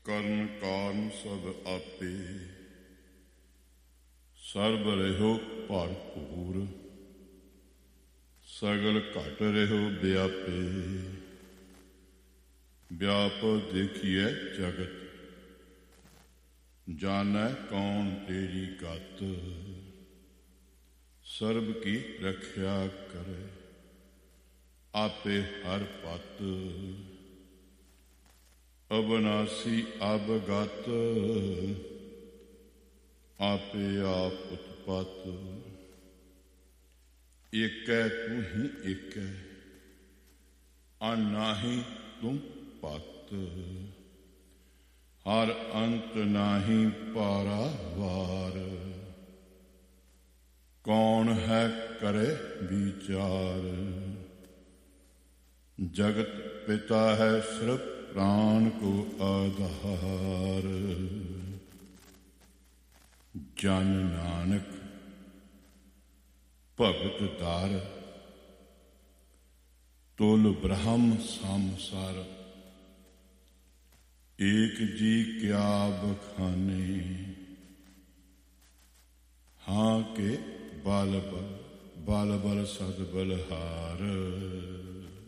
ਕਰਨ ਕਾਰਨ ਸਭ ਆਪੇ, ਸਰਬ ਰਹਿਓ ਭਰਪੂਰ, ਸਗਲ ਘਟ ਰਹਿਓ ਵਿਆਪੇ। ਵਿਆਪ ਦੇਖੀਐ ਜਗਤ, ਜਾਣੈ ਕੌਣ ਤੇਰੀ ਗਤ। ਸਰਬ ਕੀ ਰਖਿਆ ਕਰੇ, ਆਪੇ ਹਰ ਪਤ। ਅਬਨਾਸੀ ਅਬਗਤ, ਆਪੇ ਆਪ ਉਤਪਤ। ਏਕੈ ਤੂੰ ਹੀ ਏਕੈ, ਅਨ ਨਾਹੀ ਤੂੰ ਪਤ। ਹਰ ਅੰਤ ਨਾਹੀ ਪਾਰਾਵਾਰ, ਕੌਣ ਹੈ ਕਰੇ ਵਿਚਾਰ। ਜਗਤ ਪਿਤਾ ਹੈ ਸਿਰਫ ਪ੍ਰਾਣ ਕੋ ਆਧਾਰ। ਜਨ ਨਾਨਕ ਭਗਤ ਦਾਰ, ਤੁਲ ਬ੍ਰਹਮ ਸੰਸਾਰ। ਏਕ ਜੀ ਕਿਆ ਬਖਾਨੇ, ਹਾਂ ਕੇ ਬਲ ਬਲ ਬਲ ਬਲ ਸਦ ਬਲਹਾਰ।